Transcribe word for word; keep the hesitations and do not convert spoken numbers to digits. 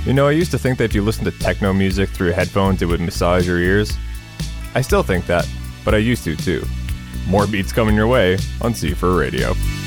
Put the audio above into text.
You know, I used to think that if you listen to techno music through headphones, it would massage your ears. I still think that, but I used to too. More beats coming your way on C four Radio.